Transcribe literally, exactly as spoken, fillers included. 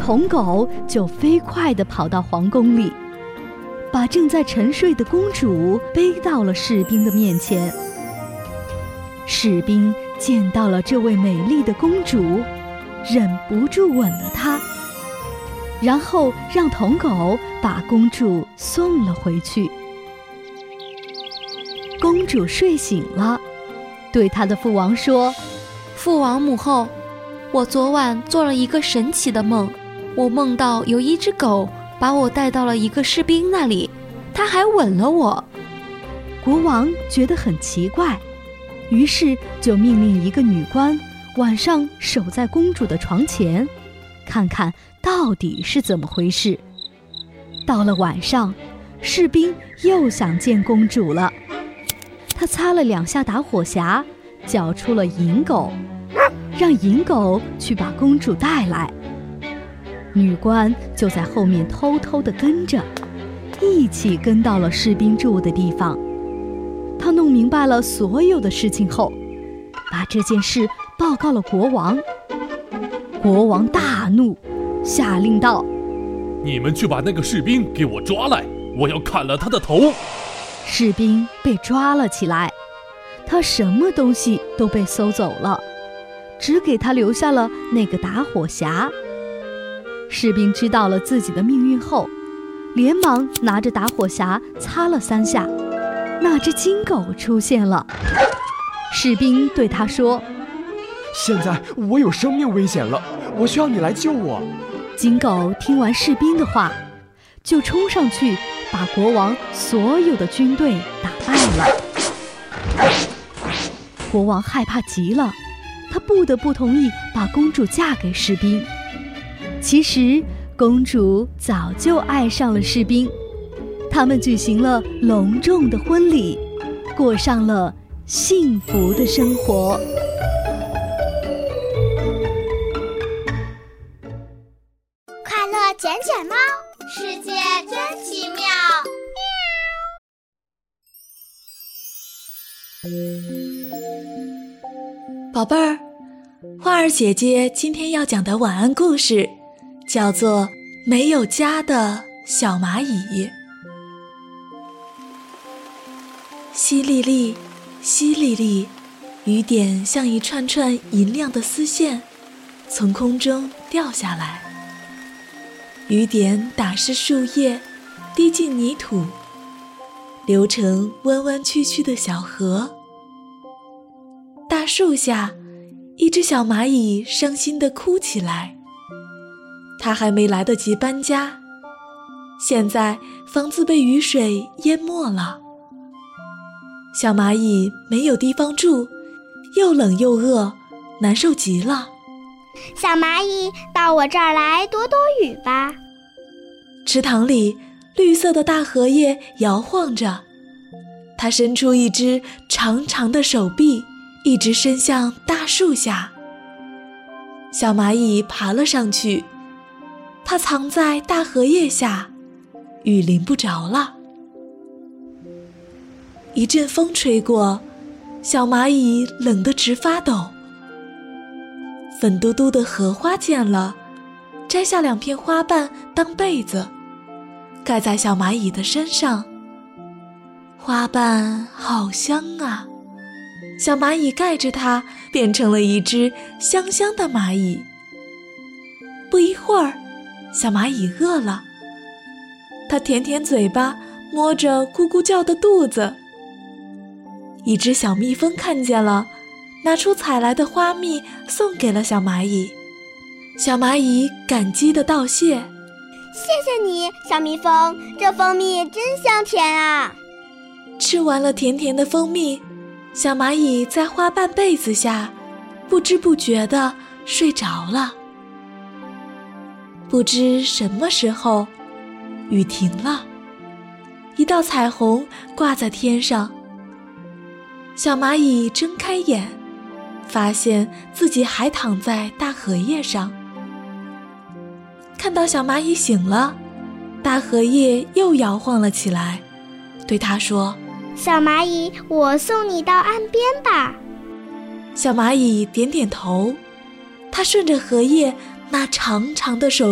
童狗就飞快地跑到皇宫里，把正在沉睡的公主背到了士兵的面前。士兵见到了这位美丽的公主，忍不住吻了她，然后让童狗把公主送了回去。公主睡醒了，对她的父王说： 父王母后，我昨晚做了一个神奇的梦，我梦到有一只狗把我带到了一个士兵那里，他还吻了我。 国王觉得很奇怪，于是就命令一个女官晚上守在公主的床前，看看到底是怎么回事。到了晚上，士兵又想见公主了，他擦了两下打火匣，叫出了银狗，让银狗去把公主带来。女官就在后面偷偷地跟着，一起跟到了士兵住的地方。他弄明白了所有的事情后，把这件事报告了国王。国王大怒，下令道： 你们去把那个士兵给我抓来，我要砍了他的头。 士兵被抓了起来，他什么东西都被搜走了，只给他留下了那个打火匣。士兵知道了自己的命运后，连忙拿着打火匣擦了三下，那只金狗出现了。士兵对他说： 现在我有生命危险了，我需要你来救我。 金狗听完士兵的话，就冲上去把国王所有的军队打败了。国王害怕极了，他不得不同意把公主嫁给士兵。其实公主早就爱上了士兵，他们举行了隆重的婚礼，过上了幸福的生活。 快乐捡捡猫，世界真奇妙。 宝贝儿，花儿姐姐今天要讲的晚安故事叫做《没有家的小蚂蚁》。淅沥沥，淅沥沥，雨点像一串串银亮的丝线，从空中掉下来。雨点打湿树叶，滴进泥土，流成弯弯曲曲的小河。大树下，一只小蚂蚁伤心地哭起来。它还没来得及搬家，现在房子被雨水淹没了。小蚂蚁没有地方住，又冷又饿，难受极了。 小蚂蚁，到我这儿来躲躲雨吧。 池塘里，绿色的大荷叶摇晃着，它伸出一只长长的手臂，一直伸向大树下。小蚂蚁爬了上去，它藏在大荷叶下，雨淋不着了。一阵风吹过，小蚂蚁冷得直发抖。粉嘟嘟的荷花见了，摘下两片花瓣当被子，盖在小蚂蚁的身上。花瓣好香啊，小蚂蚁盖着它，变成了一只香香的蚂蚁。不一会儿，小蚂蚁饿了，它舔舔嘴巴，摸着咕咕叫的肚子。一只小蜜蜂看见了，拿出采来的花蜜送给了小蚂蚁。小蚂蚁感激地道谢： 谢谢你，小蜜蜂，这蜂蜜真香甜啊。 吃完了甜甜的蜂蜜，小蚂蚁在花瓣被子下不知不觉地睡着了。不知什么时候，雨停了，一道彩虹挂在天上。小蚂蚁睁开眼，发现自己还躺在大荷叶上。看到小蚂蚁醒了，大荷叶又摇晃了起来，对它说： 小蚂蚁，我送你到岸边吧。 小蚂蚁点点头，它顺着荷叶那长长的手